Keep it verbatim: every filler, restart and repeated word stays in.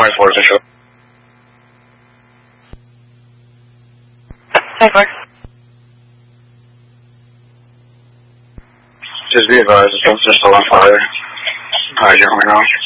twenty-four, essentially. twenty-four. Just be advised, the fence is still on fire. Alright, you're on now.